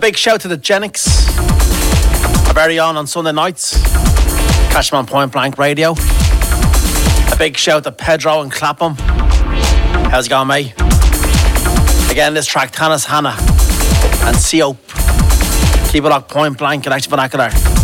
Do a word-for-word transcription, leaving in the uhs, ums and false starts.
big shout to the Genix. Our very own on Sunday nights. Catch them on Point Blank Radio. A big shout to Pedro and Clapham. How's it going, mate? Again, this track, Tanis Hannah and Seop. Keep it locked, Point Blank, and Action Vernacular.